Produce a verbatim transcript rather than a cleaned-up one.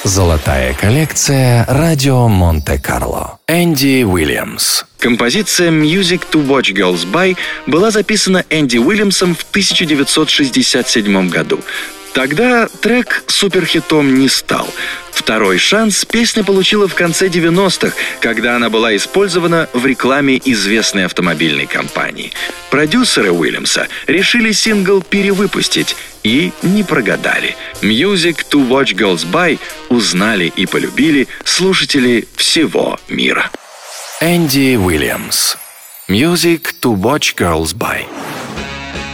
Золотая коллекция «Радио Монте-Карло». Энди Уильямс. Композиция «Music to Watch Girls By» была записана Энди Уильямсом в тысяча девятьсот шестьдесят седьмом году. Тогда трек суперхитом не стал. Второй шанс песня получила в конце девяностых, когда она была использована в рекламе известной автомобильной компании. Продюсеры Уильямса решили сингл перевыпустить и не прогадали. «Music to Watch Girls By» узнали и полюбили слушатели всего мира. Энди Уильямс. «Music to Watch Girls By».